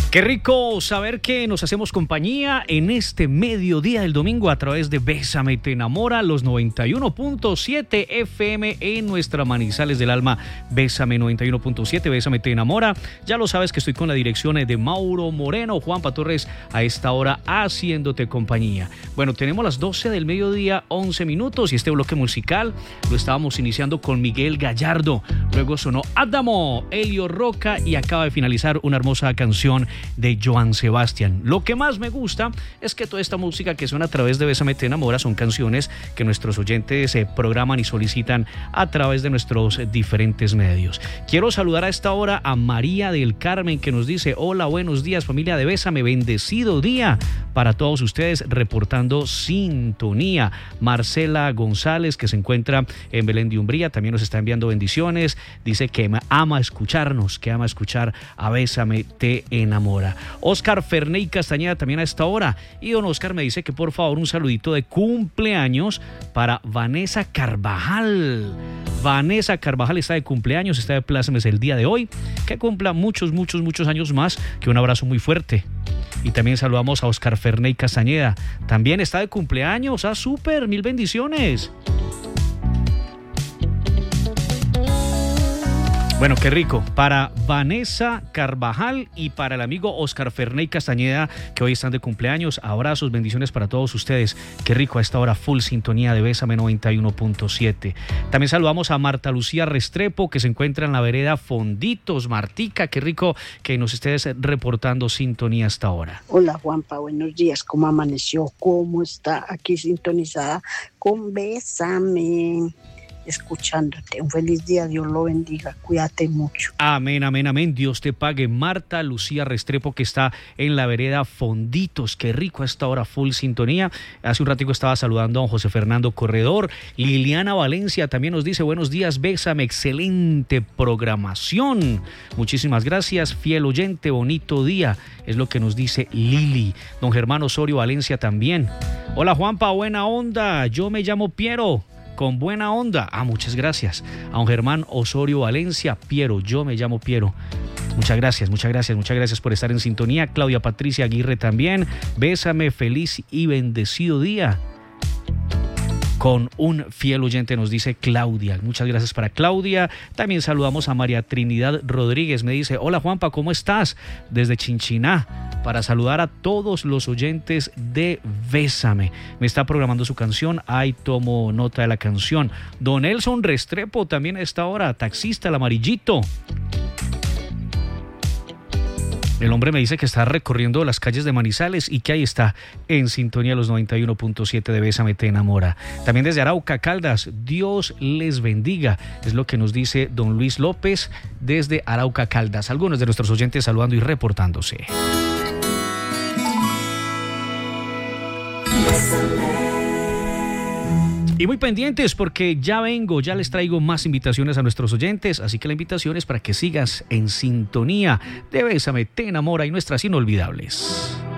Qué rico saber que nos hacemos compañía en este mediodía del domingo a través de Bésame Te Enamora, los 91.7 FM en nuestra Manizales del Alma. Bésame 91.7, Bésame Te Enamora. Ya lo sabes que estoy con la dirección de Mauro Moreno, Juanpa Torres, a esta hora haciéndote compañía. Bueno, tenemos las 12 del mediodía, 11 minutos, y este bloque musical lo estábamos iniciando con Miguel Gallardo. Luego sonó Adamo, Elio Roca y acaba de finalizar una hermosa canción de Joan Sebastián. Lo que más me gusta es que toda esta música que suena a través de Bésame Te Enamora son canciones que nuestros oyentes programan y solicitan a través de nuestros diferentes medios. Quiero saludar a esta hora a María del Carmen, que nos dice: hola, buenos días familia de Bésame, bendecido día para todos ustedes, reportando sintonía. Marcela González, que se encuentra en Belén de Umbría, también nos está enviando bendiciones, dice que ama escucharnos, que ama escuchar a Bésame Te Enamora. Oscar Ferney Castañeda también a esta hora, y don Oscar me dice que por favor un saludito de cumpleaños para Vanessa Carvajal. Vanessa Carvajal está de cumpleaños, está de plácemes el día de hoy, que cumpla muchos años más, que un abrazo muy fuerte. Y también saludamos a Oscar Ferney Castañeda, también está de cumpleaños, súper, mil bendiciones. Bueno, qué rico. Para Vanessa Carvajal y para el amigo Oscar Ferney Castañeda, que hoy están de cumpleaños, abrazos, bendiciones para todos ustedes. Qué rico a esta hora, full sintonía de Bésame 91.7. También saludamos a Marta Lucía Restrepo, que se encuentra en la vereda Fonditos. Martica, qué rico que nos estés reportando sintonía hasta ahora. Hola Juanpa, buenos días. ¿Cómo amaneció? ¿Cómo está? Aquí sintonizada con Bésame, escuchándote. Un feliz día, Dios lo bendiga, cuídate mucho. Amén, amén, amén, Dios te pague. Marta Lucía Restrepo, que está en la vereda Fonditos, qué rico a esta hora, full sintonía. Hace un ratico estaba saludando a don José Fernando Corredor. Liliana Valencia también nos dice: buenos días, Bésame, excelente programación, muchísimas gracias, fiel oyente, bonito día, es lo que nos dice Lili. Don Germán Osorio Valencia también: hola Juanpa, buena onda, yo me llamo Piero, con buena onda. Muchas gracias a don Germán Osorio Valencia. Piero, yo me llamo Piero. Muchas gracias por estar en sintonía. Claudia Patricia Aguirre también: Bésame, feliz y bendecido día con un fiel oyente, nos dice Claudia. Muchas gracias para Claudia. También saludamos a María Trinidad Rodríguez, me dice: hola Juanpa, ¿cómo estás? Desde Chinchiná, para saludar a todos los oyentes de Bésame. Me está programando su canción, ahí tomo nota de la canción. Don Nelson Restrepo también a esta hora, taxista, el amarillito. El hombre me dice que está recorriendo las calles de Manizales y que ahí está en sintonía los 91.7 de Bésame Te Enamora. También desde Arauca, Caldas, Dios les bendiga, es lo que nos dice don Luis López desde Arauca, Caldas. Algunos de nuestros oyentes saludando y reportándose. Y muy pendientes porque ya les traigo más invitaciones a nuestros oyentes, así que la invitación es para que sigas en sintonía de Bésame Te Enamora y nuestras inolvidables.